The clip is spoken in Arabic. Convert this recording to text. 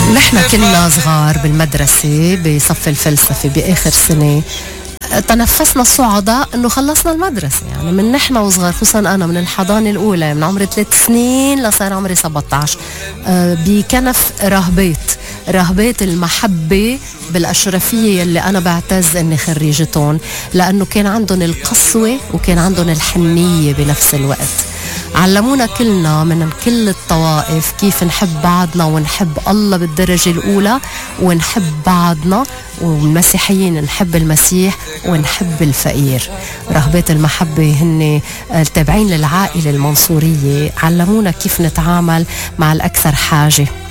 نحن كنا صغار بالمدرسة بصف الفلسفة بآخر سنة تنفسنا الصعداء انه خلصنا المدرسة، يعني من نحن وصغار، خصوصا انا من الحضانة الاولى من عمري 3 سنين لصار عمري 17 بكنف رهبات المحبة بالأشرفية اللي أنا بعتز أني خريجتهم، لأنه كان عندهم القسوة وكان عندهم الحنية بنفس الوقت. علمونا كلنا من كل الطوائف كيف نحب بعضنا ونحب الله بالدرجة الأولى، ونحب بعضنا، والمسيحيين نحب المسيح ونحب الفقير. رهبات المحبة هن التابعين للعائلة المنصورية علمونا كيف نتعامل مع الأكثر حاجة.